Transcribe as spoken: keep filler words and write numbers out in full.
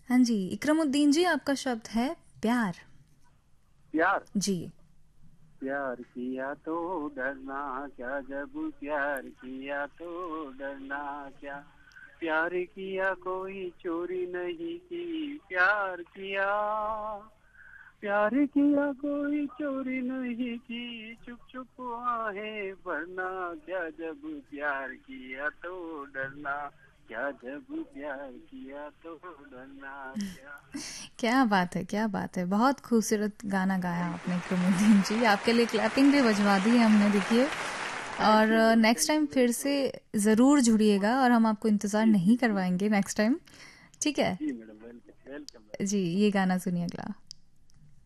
हाँ जी, इकरामुद्दीन जी, आपका शब्द है प्यार। प्यार। जी। प्यार किया तो डरना क्या, जब प्यार किया तो डरना क्या। प्यार किया कोई चोरी नहीं की, प्यार किया। प्यार किया कोई चोरी नहीं की, चुप चुप आहें भरना क्या, जब प्यार किया तो डरना क्या, जब प्यार किया तो डरना क्या। क्या बात है, क्या बात है, बहुत खूबसूरत गाना गाया आपने इकरामुद्दीन जी। आपके लिए क्लैपिंग भी बजवा दी है हमने, देखिए। थैंक और you madam, next thank time you फिर वेरी से मच। ज़रूर जुड़िएगा और हम आपको इंतज़ार जी जी नहीं जी करवाएंगे नेक्स्ट टाइम। ठीक है जी मैडम, वेलकम वेलकम। जी, ये गाना सुनिए अगला।